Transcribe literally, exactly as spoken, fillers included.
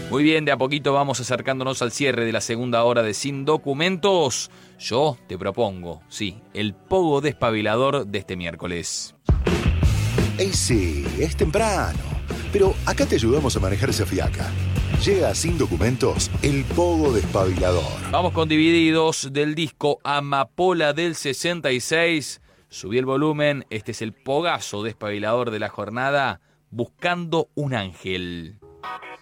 Muy bien, de a poquito vamos acercándonos al cierre de la segunda hora de Sin Documentos. Yo te propongo, sí, el pogo despabilador de este miércoles. Ey, sí, es temprano, pero acá te ayudamos a manejar esa fiaca. Llega Sin Documentos, el pogo despabilador. Vamos con Divididos del disco Amapola del sesenta y seis. Subí el volumen, este es el pogazo despabilador de la jornada, Buscando un ángel.